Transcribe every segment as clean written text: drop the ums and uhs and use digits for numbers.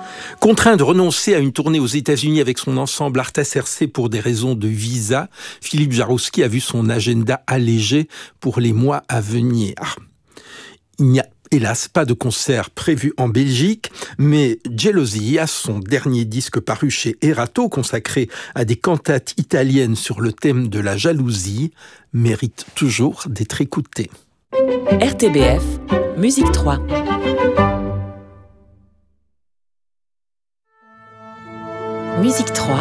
Contraint de renoncer à une tournée aux États-Unis avec son ensemble Artas RC pour des raisons de visa, Philippe Jaroussky a vu son agenda allégé pour les mois à venir. Il n'y a hélas pas de concert prévu en Belgique, mais Gelosia, son dernier disque paru chez Erato, consacré à des cantates italiennes sur le thème de la jalousie, mérite toujours d'être écouté. RTBF, Musique 3. Musique 3.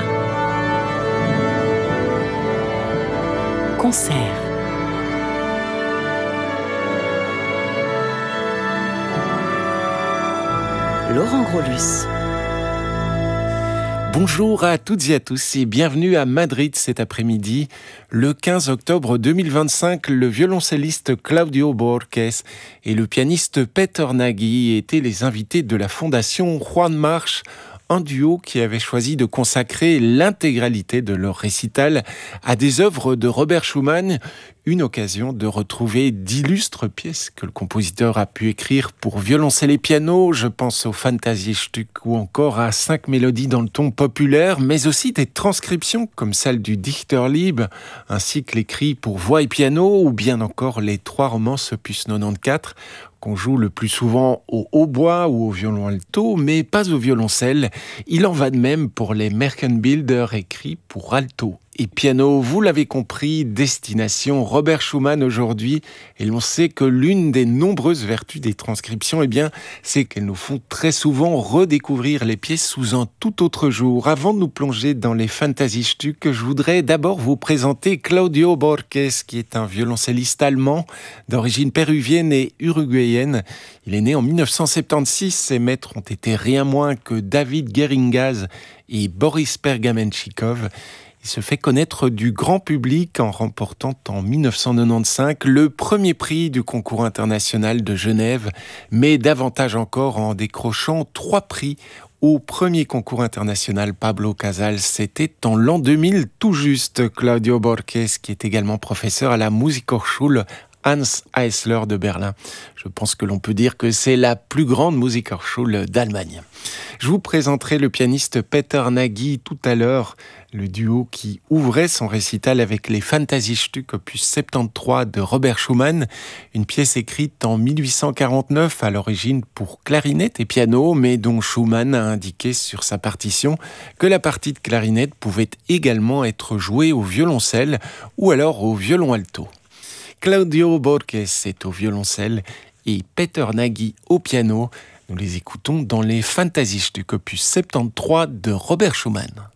Concert. Laurent Grolus. Bonjour à toutes et à tous et bienvenue à Madrid cet après-midi. Le 15 octobre 2025, le violoncelliste Claudio Borges et le pianiste Peter Nagy étaient les invités de la fondation Juan March, un duo qui avait choisi de consacrer l'intégralité de leur récital à des œuvres de Robert Schumann, une occasion de retrouver d'illustres pièces que le compositeur a pu écrire pour violoncelle et piano. Je pense au Fantasiestück ou encore à 5 mélodies dans le ton populaire, mais aussi des transcriptions comme celle du Dichterliebe, un cycle écrit pour voix et piano, ou bien encore les 3 romances opus 94, qu'on joue le plus souvent au hautbois ou au violon alto, mais pas au violoncelle. Il en va de même pour les Märchenbilder écrits pour alto et piano. Vous l'avez compris, destination Robert Schumann aujourd'hui, et l'on sait que l'une des nombreuses vertus des transcriptions, c'est qu'elles nous font très souvent redécouvrir les pièces sous un tout autre jour. Avant de nous plonger dans les Fantasiestück, je voudrais d'abord vous présenter Claudio Borges, qui est un violoncelliste allemand d'origine péruvienne et uruguayenne. Il est né en 1976, ses maîtres ont été rien moins que David Gueringaz et Boris Pergamenchikov. Il se fait connaître du grand public en remportant en 1995 le premier prix du concours international de Genève, mais davantage encore en décrochant 3 prix au premier concours international Pablo Casals. C'était en l'an 2000 tout juste. Claudio Borges, qui est également professeur à la Musikhochschule Hans Eisler de Berlin. Je pense que l'on peut dire que c'est la plus grande Musikhochschule d'Allemagne. Je vous présenterai le pianiste Peter Nagy tout à l'heure, le duo qui ouvrait son récital avec les Fantasiestück opus 73 de Robert Schumann, une pièce écrite en 1849 à l'origine pour clarinette et piano, mais dont Schumann a indiqué sur sa partition que la partie de clarinette pouvait également être jouée au violoncelle ou alors au violon alto. Claudio Borges est au violoncelle et Peter Nagy au piano. Nous les écoutons dans les Fantasiestück opus 73 de Robert Schumann.